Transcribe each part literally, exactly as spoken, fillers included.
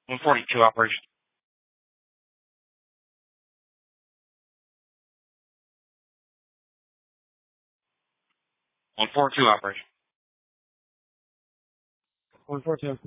one forty-two operation. one forty-two operation. one forty-two.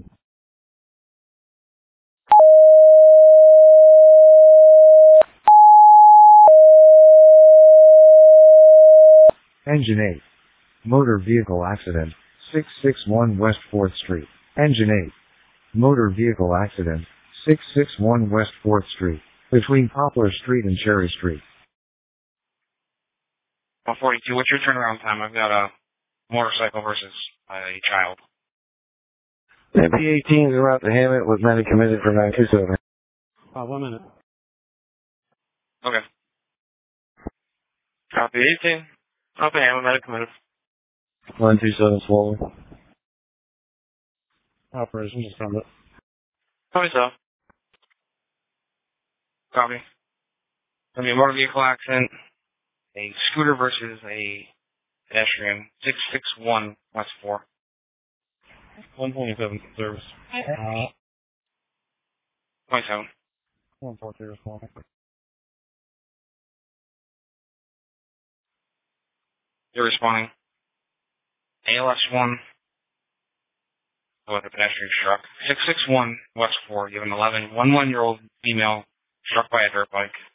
Engine eight. Motor vehicle accident, six sixty-one West fourth Street. Engine eight. Motor vehicle accident, six sixty-one West fourth Street, between Poplar Street and Cherry Street. one forty-two, what's your turnaround time? I've got a motorcycle versus a child. M P eighteen is about to Hammett with many committed for nine two seven. Uh, one minute. Okay. Copy eighteen. Copy, I'm medic committed. nine two seven slowly. Operation, just found it. Copy, so. Copy. Gonna be a motor vehicle accident. A scooter versus a pedestrian. six sixty-one West four. one twenty-seven, service. Uh, twenty-seven. one forty-two, responding. You're responding. A L S one. With a pedestrian struck. six sixty-one West four. You have an eleven, one one-year-old female struck by a dirt bike.